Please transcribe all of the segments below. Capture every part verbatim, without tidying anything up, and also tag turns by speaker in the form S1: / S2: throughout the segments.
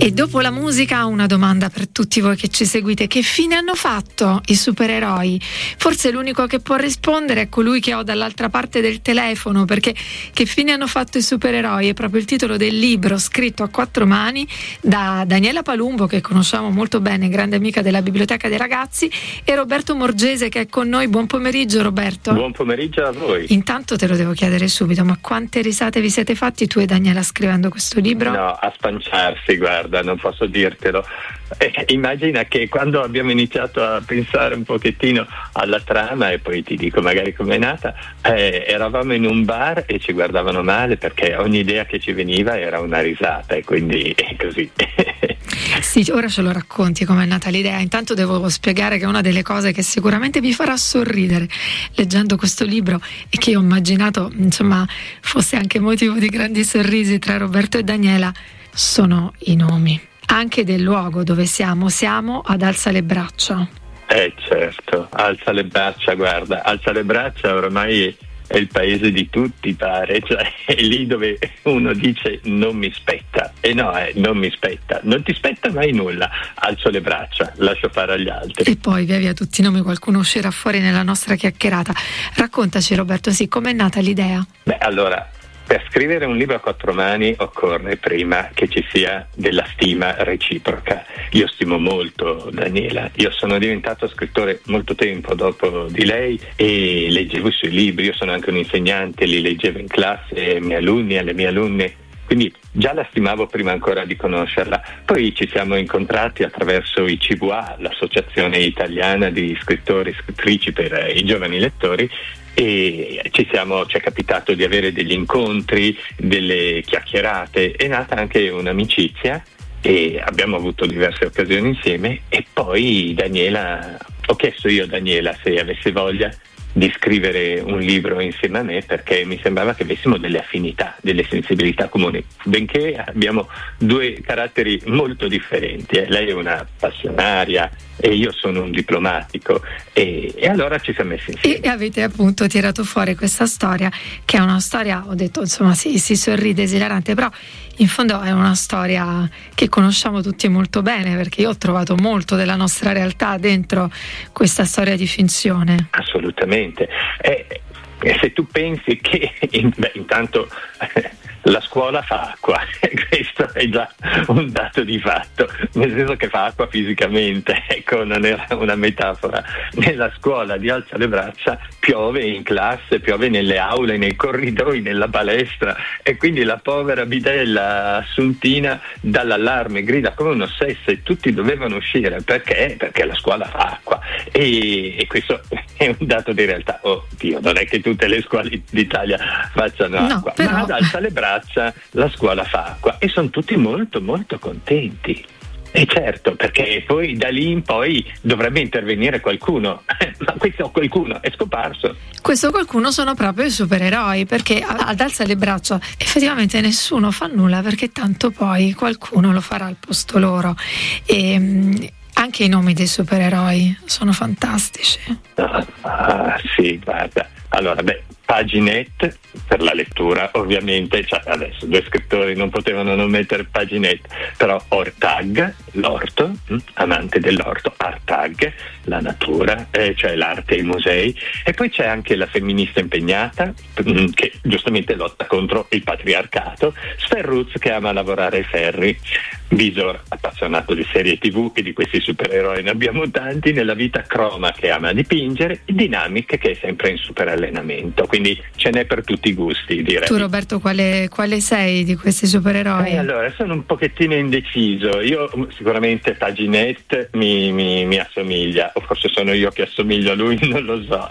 S1: E dopo la musica una domanda per tutti voi che ci seguite: che fine hanno fatto i supereroi? Forse l'unico che può rispondere è colui che ho dall'altra parte del telefono, perché che fine hanno fatto i supereroi è proprio il titolo del libro scritto a quattro mani da Daniela Palumbo, che conosciamo molto bene, grande amica della Biblioteca dei Ragazzi, e Roberto Morgese, che è con noi. Buon pomeriggio, Roberto.
S2: Buon pomeriggio a voi.
S1: Intanto te lo devo chiedere subito, ma quante risate vi siete fatti tu e Daniela scrivendo questo libro?
S2: No, a spanciarsi, guarda, non posso dirtelo. Eh, immagina che quando abbiamo iniziato a pensare un pochettino alla trama, e poi ti dico magari com'è nata, eh, eravamo in un bar e ci guardavano male perché ogni idea che ci veniva era una risata, e quindi è così.
S1: Sì, ora ce lo racconti com'è nata l'idea. Intanto devo spiegare che una delle cose che sicuramente vi farà sorridere leggendo questo libro, e che io ho immaginato insomma fosse anche motivo di grandi sorrisi tra Roberto e Daniela, sono i nomi anche del luogo dove siamo. Siamo ad Alza le Braccia.
S2: Eh certo, Alza le Braccia, guarda, Alza le Braccia ormai è il paese di tutti, pare, cioè è lì dove uno dice non mi spetta, e no, eh, non mi spetta, non ti spetta mai nulla, alzo le braccia, lascio fare agli altri.
S1: E poi via via tutti i nomi, qualcuno uscirà fuori nella nostra chiacchierata. Raccontaci, Roberto, sì, com'è nata l'idea?
S2: Beh, allora, per scrivere un libro a quattro mani occorre prima che ci sia della stima reciproca. Io stimo molto Daniela, io sono diventato scrittore molto tempo dopo di lei e leggevo i suoi libri, io sono anche un insegnante, li leggevo in classe ai miei alunni, alle mie alunne, quindi già la stimavo prima ancora di conoscerla. Poi ci siamo incontrati attraverso i C V A, l'Associazione Italiana di Scrittori e Scrittrici per i Giovani Lettori, e ci siamo, ci è capitato di avere degli incontri, delle chiacchierate, è nata anche un'amicizia e abbiamo avuto diverse occasioni insieme. E poi Daniela, ho chiesto io a Daniela se avesse voglia di scrivere un libro insieme a me, perché mi sembrava che avessimo delle affinità, delle sensibilità comuni, benché abbiamo due caratteri molto differenti. Eh. Lei è una passionaria e io sono un diplomatico, e, e allora ci siamo messi insieme.
S1: E avete appunto tirato fuori questa storia, che è una storia, ho detto insomma si, si sorride, esilarante, però in fondo è una storia che conosciamo tutti molto bene, perché io ho trovato molto della nostra realtà dentro questa storia di finzione.
S2: Assolutamente. E, e se tu pensi che in, beh, intanto eh, la scuola fa acqua, questo è già un dato di fatto, nel senso che fa acqua fisicamente, ecco, non era una metafora. Nella scuola di Alza le Braccia piove in classe, piove nelle aule, nei corridoi, nella palestra, e quindi la povera bidella Assuntina dà l'allarme, grida come un ossesso e tutti dovevano uscire. Perché? Perché la scuola fa acqua, e, e questo è un dato di realtà. Oh Dio, non è che tutte le scuole d'Italia facciano
S1: no,
S2: acqua,
S1: però...
S2: ma ad Alza le Braccia la scuola fa acqua e sono tutti molto molto contenti. E certo, perché poi da lì in poi dovrebbe intervenire qualcuno, ma questo qualcuno è scomparso.
S1: Questo qualcuno sono proprio i supereroi, perché ad Alza le Braccia effettivamente nessuno fa nulla, perché tanto poi qualcuno lo farà al posto loro. E anche i nomi dei supereroi sono fantastici.
S2: Ah, ah, sì, guarda, allora beh, Paginette per la lettura, ovviamente, cioè adesso due scrittori non potevano non mettere Paginette, però Ortag, l'orto, hm, amante dell'orto, Artag, la natura, eh, cioè l'arte e i musei, e poi c'è anche la femminista impegnata, hm, che giustamente lotta contro il patriarcato, Sferruz, che ama lavorare ai ferri, Visor, appassionato di serie tv e di questi supereroi ne abbiamo tanti, nella vita Croma, che ama dipingere, e Dynamic, che è sempre in superallenamento, quindi ce n'è per tutti i gusti, direi.
S1: Tu, Roberto, quale, quale sei di questi supereroi?
S2: Eh, allora, sono un pochettino indeciso. Io sicuramente Paginette mi, mi, mi assomiglia, o forse sono io che assomiglio a lui, non lo so.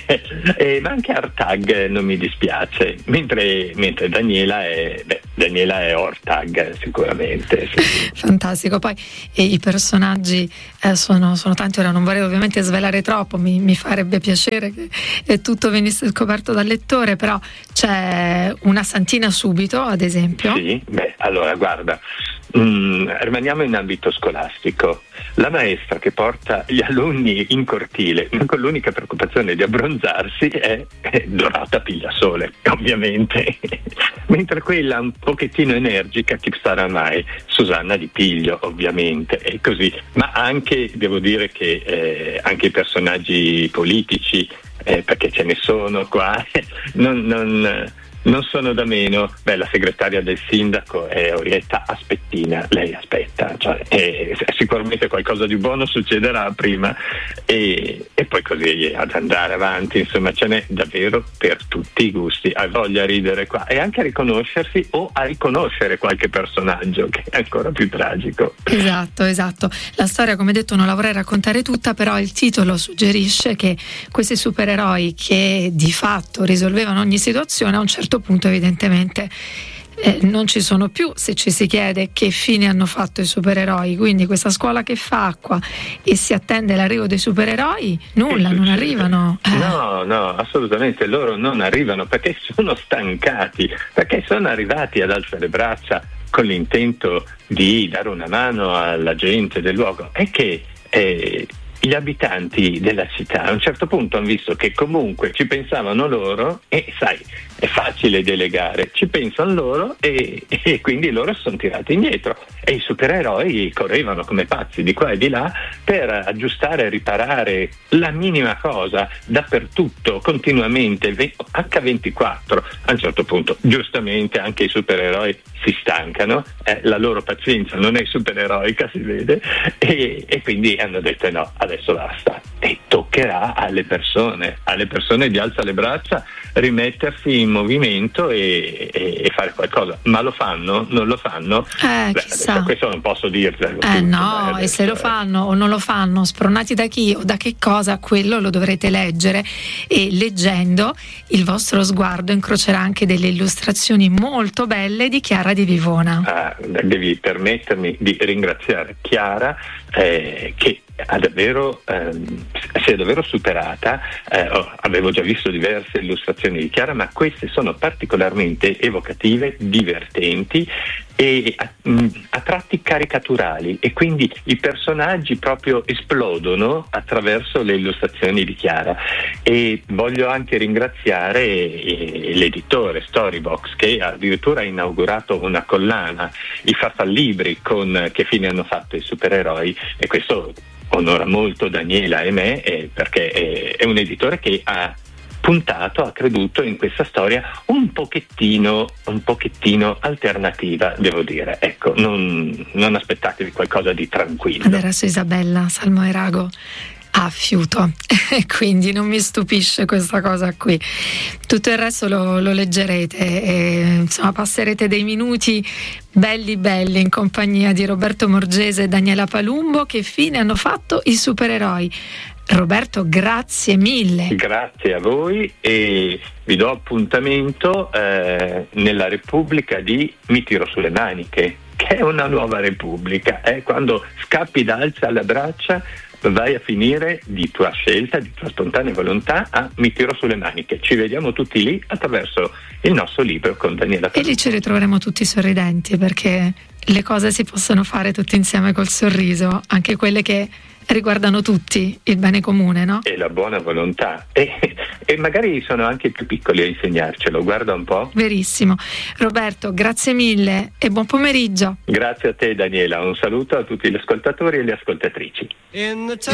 S2: eh, ma anche Artag non mi dispiace, mentre, mentre Daniela è beh, Daniela è Ortag sicuramente. Sì.
S1: Fantastico. Poi e i personaggi eh, sono, sono tanti. Ora non vorrei ovviamente svelare troppo, mi, mi farebbe piacere che eh, tutto venisse scoperto dal lettore, però c'è una Santina Subito, ad esempio.
S2: Sì, beh, allora guarda, Mm, rimaniamo in ambito scolastico. La maestra che porta gli alunni in cortile con l'unica preoccupazione di abbronzarsi è, è Dorata Pigliasole, ovviamente, mentre quella un pochettino energica, chi sarà mai? Susanna Di Piglio, ovviamente, è così. Ma anche, devo dire che eh, anche i personaggi politici, eh, perché ce ne sono qua, non... non Non sono da meno. Beh, la segretaria del sindaco è Orietta Aspettina, lei aspetta, cioè, eh, sicuramente qualcosa di buono succederà prima e, e poi così ad andare avanti, insomma ce n'è davvero per tutti i gusti. Hai voglia a ridere qua e anche a riconoscersi o a riconoscere qualche personaggio, che è ancora più tragico.
S1: Esatto, esatto. La storia, come detto, non la vorrei raccontare tutta, però il titolo suggerisce che questi supereroi che di fatto risolvevano ogni situazione a un certo punto evidentemente eh, non ci sono più, se ci si chiede che fine hanno fatto i supereroi. Quindi questa scuola che fa acqua e si attende l'arrivo dei supereroi, nulla, non arrivano. Eh.
S2: No, no, assolutamente, loro non arrivano perché sono stancati, perché sono arrivati ad alzare le braccia con l'intento di dare una mano alla gente del luogo. È che eh, gli abitanti della città a un certo punto hanno visto che comunque ci pensavano loro e sai, è facile delegare, ci pensano loro e, e quindi loro si sono tirati indietro e i supereroi correvano come pazzi di qua e di là per aggiustare e riparare la minima cosa dappertutto, continuamente, acca ventiquattro. A un certo punto giustamente anche i supereroi si stancano, eh, la loro pazienza non è supereroica, si vede, e, e quindi hanno detto no, adesso basta, e toccherà alle persone, alle persone di alza le braccia, rimettersi in movimento e, e, e fare qualcosa. Ma lo fanno? Non lo fanno?
S1: Eh, Beh,
S2: adesso, questo non posso dirtelo.
S1: Eh no, e se lo fanno o non lo fanno, spronati da chi o da che cosa, quello lo dovrete leggere, e leggendo il vostro sguardo incrocerà anche delle illustrazioni molto belle di Chiara Di Vivona.
S2: Ah, devi permettermi di ringraziare Chiara eh, che ha davvero, ehm, si è davvero superata. Eh, oh, avevo già visto diverse illustrazioni di Chiara, ma queste sono particolarmente evocative, divertenti e a, mh, a tratti caricaturali, e quindi i personaggi proprio esplodono attraverso le illustrazioni di Chiara. E voglio anche ringraziare eh, l'editore Storybox, che addirittura ha inaugurato una collana, i Farfallibri, con Che fine hanno fatto i supereroi, e questo onora molto Daniela e me eh, perché è, è un editore che ha puntato, ha creduto in questa storia un pochettino un pochettino alternativa, devo dire. Ecco, non, non aspettatevi qualcosa di tranquillo.
S1: Adesso Isabella Salmo Erago a fiuto e quindi non mi stupisce questa cosa qui. Tutto il resto lo, lo leggerete e insomma passerete dei minuti belli belli in compagnia di Roberto Morgese e Daniela Palumbo. Che fine hanno fatto i supereroi? Roberto, grazie mille.
S2: Grazie a voi e vi do appuntamento eh, nella Repubblica di Mi tiro sulle maniche, che è una nuova Repubblica. Eh? Quando scappi da alza alle braccia vai a finire di tua scelta, di tua spontanea volontà a Mi tiro sulle maniche. Ci vediamo tutti lì attraverso il nostro libro con Daniela Palumbo.
S1: E lì ci ritroveremo tutti sorridenti, perché le cose si possono fare tutte insieme col sorriso, anche quelle che riguardano tutti, il bene comune, no?
S2: E la buona volontà. E, e magari sono anche i più piccoli a insegnarcelo, guarda un po'.
S1: Verissimo. Roberto, grazie mille e buon pomeriggio.
S2: Grazie a te Daniela, un saluto a tutti gli ascoltatori e le ascoltatrici.